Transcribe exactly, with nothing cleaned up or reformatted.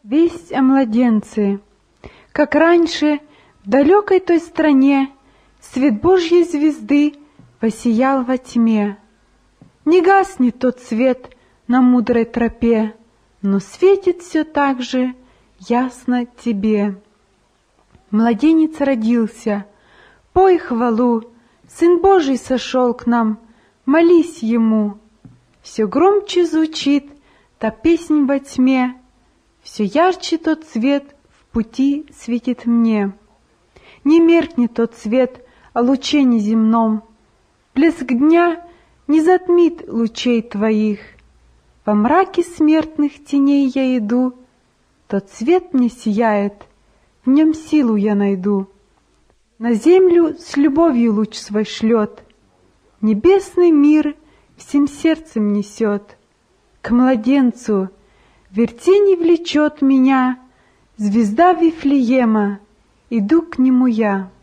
Весть о младенце. Как раньше в далекой той стране свет Божьей звезды воссиял во тьме. Не гаснет тот свет на мудрой тропе, но светит все так же ясно тебе. Младенец родился, пой хвалу, Сын Божий сошел к нам, молись Ему. Все громче звучит та песнь во тьме, все ярче тот свет в пути светит мне. Не меркнет тот свет о луче неземном, блеск дня не затмит лучей твоих. Во мраке смертных теней я иду, тот свет мне сияет, в нем силу я найду. На землю с любовью луч свой шлет, небесный мир всем сердцем несет. К младенцу вертень влечет меня, звезда Вифлеема, иду к нему я.